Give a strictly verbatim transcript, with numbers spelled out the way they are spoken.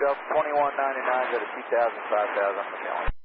Delta twenty-one ninety-nine, go to two thousand, five thousand,